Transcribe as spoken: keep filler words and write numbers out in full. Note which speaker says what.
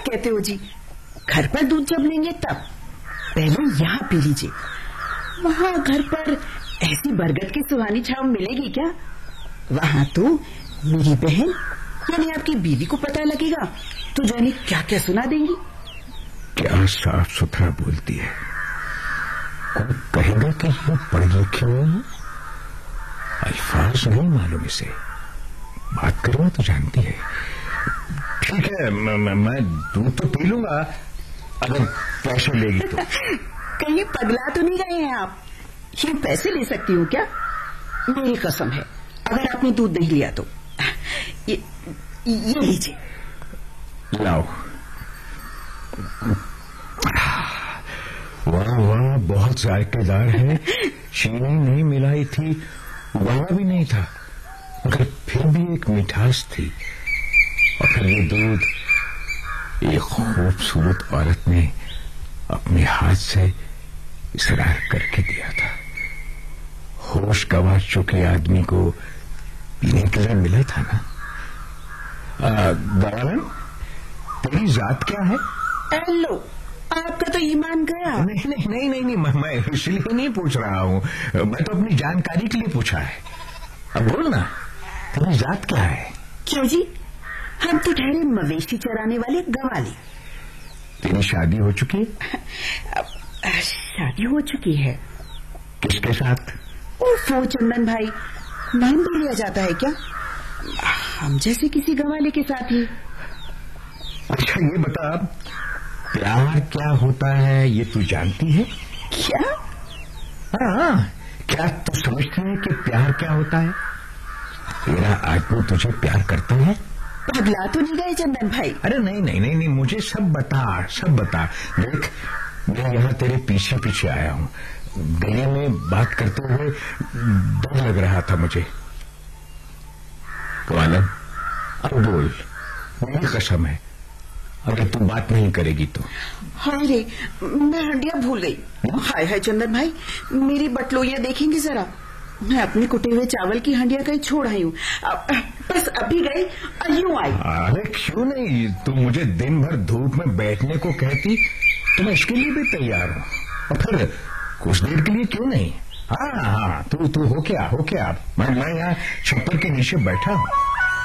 Speaker 1: कहते हो जी? घर पर दूध जब लेंगे तब, पहले यहाँ पी लीजिए। वहाँ घर पर ऐसी बरगद की सुहानी छाव मिलेगी क्या? वहाँ तो मेरी बहन यानी आपकी बीवी को पता लगेगा तो जाने क्या क्या सुना देंगी।
Speaker 2: क्या साफ सुथरा बोलती है। कोई कहेगा कि ये पढ़ी लिखी हुई है, अल्फाज नहीं मालूम इसे, बात करना तो जानती है। ठीक है, मैं, मैं दूध तो पी लूंगा अगर पैसे लेगी तो।
Speaker 1: कहीं पगला तो नहीं गए हैं आप? ये पैसे ले सकती हूँ क्या? मेरी कसम है, अगर आपने दूध नहीं लिया तो ये, ये लीजिए।
Speaker 2: लाओ। वाह वाह, बहुत जायकेदार है। चीनी नहीं मिलाई थी, वाला भी नहीं था, मगर फिर भी एक मिठास थी। और फिर ये दूध एक खूबसूरत औरत ने अपने हाथ से इसरार करके दिया था। होश गंवा चुके आदमी को पीने के लिए मिला था ना। दयालन, तेरी जात क्या है?
Speaker 1: लो, आपका तो ईमान गया।
Speaker 2: नहीं नहीं नहीं नहीं, नहीं मैं इसलिए नहीं पूछ रहा हूँ, मैं तो अपनी जानकारी के लिए पूछा है। अब बोल ना, तेरी जात क्या है?
Speaker 1: क्यों जी, हम तो ठहरे मवेशी चराने वाले गवाले।
Speaker 2: तेरी शादी हो चुकी है?
Speaker 1: शादी हो चुकी है।
Speaker 2: किसके साथ?
Speaker 1: ओफो चंदन भाई, नाम भी लिया जाता है क्या? हम जैसे किसी गवाले के साथ ही।
Speaker 2: अच्छा ये बता, प्यार क्या होता है ये तू जानती है?
Speaker 1: क्या?
Speaker 2: हाँ, क्या तू समझती है कि प्यार क्या होता है? तेरा आदमी तुझे प्यार करता है?
Speaker 1: पगला तो नहीं गए चंदन भाई?
Speaker 2: अरे नहीं नहीं नहीं नहीं, मुझे सब बता, सब बता। देख, मैं यहाँ तेरे पीछे पीछे आया हूँ। गले में बात करते हुए डर लग रहा था मुझे। तो आलम, अब बोल, मेरी कसम है, अगर तू बात नहीं करेगी तो।
Speaker 1: हाय रे, मैं हंडिया भूल गई। हाय हाय चंदन भाई, मेरी बटलोइयां देखेंगे जरा। मैं अपने कुटे हुए चावल की हंडिया कहीं छोड़ आई हूँ, बस अभी गई और यूं आई।
Speaker 2: अरे क्यों नहीं, तू मुझे दिन भर धूप में बैठने को कहती तो मैं इसके लिए भी तैयार हूँ। और फिर कुछ देर के लिए क्यों नहीं? हाँ हाँ, तू तू हो क्या हो क्या मैं मैं यहाँ छप्पर के नीचे बैठा हूँ।